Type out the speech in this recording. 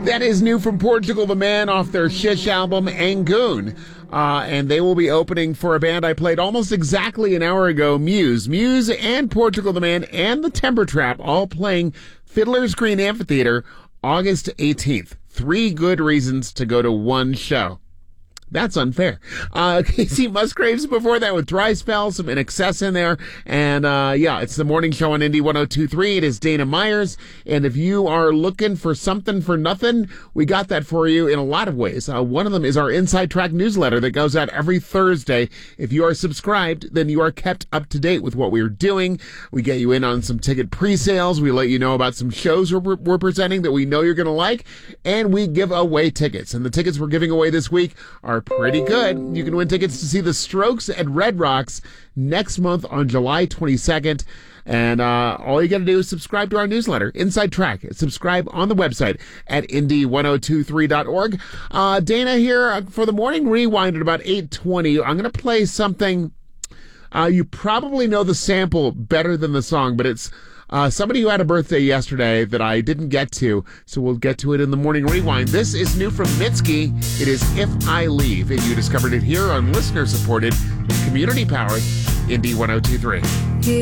That is new from Portugal the Man off their Shish album, Angoon. And they will be opening for a band I played almost exactly an hour ago, Muse. Muse and Portugal the Man and the Timber Trap all playing Fiddler's Green Amphitheater August 18th. 3 good reasons to go to one show. That's unfair. Casey Musgraves before that with Dry Spell, some INXS in there. And, it's the morning show on Indie 102.3. It is Dana Myers. And if you are looking for something for nothing, we got that for you in a lot of ways. One of them is our Inside Track newsletter that goes out every Thursday. If you are subscribed, then you are kept up to date with what we are doing. We get you in on some ticket pre-sales. We let you know about some shows we're presenting that we know you're going to like. And we give away tickets. And the tickets we're giving away this week are pretty good. You can win tickets to see the Strokes at Red Rocks next month on July 22nd. And all you got to do is subscribe to our newsletter, Inside Track. Subscribe on the website at indie1023.org. Dana here for the Morning Rewind at about 8:20. I'm going to play something. You probably know the sample better than the song, but it's somebody who had a birthday yesterday that I didn't get to, so we'll get to it in the Morning Rewind. This is new from Mitski. It is If I Leave, and you discovered it here on listener-supported, community-powered Indie 102.3.